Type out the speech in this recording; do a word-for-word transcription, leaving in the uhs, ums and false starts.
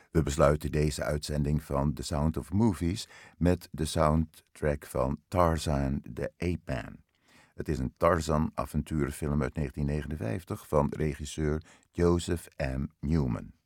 We besluiten deze uitzending van The Sound of Movies met de soundtrack van Tarzan the Ape-Man. Het is een Tarzan-avonturenfilm uit negentien negenenvijftig van regisseur Joseph M. Newman.